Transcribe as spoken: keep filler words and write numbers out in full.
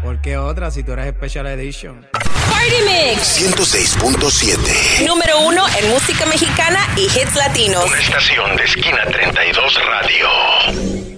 ¿Por qué otra si tú eres Special Edition? Party Mix ciento seis punto siete. Número uno en música mexicana y hits latinos. Una estación de Esquina treinta y dos Radio.